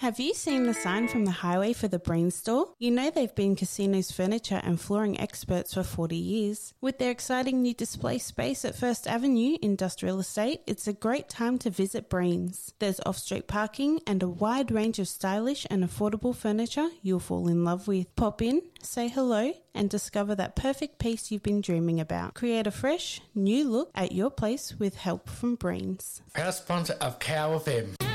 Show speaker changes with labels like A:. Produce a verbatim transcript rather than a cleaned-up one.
A: Have you seen the sign from the highway for the Breen store? You know they've been Casino's furniture and flooring experts for forty years. With their exciting new display space at First Avenue Industrial Estate, it's a great time to visit Breen's. There's off-street parking and a wide range of stylish and affordable furniture you'll fall in love with. Pop in, say hello, and discover that perfect piece you've been dreaming about. Create a fresh, new look at your place with help from Breen's.
B: Proud sponsor of Cow F M.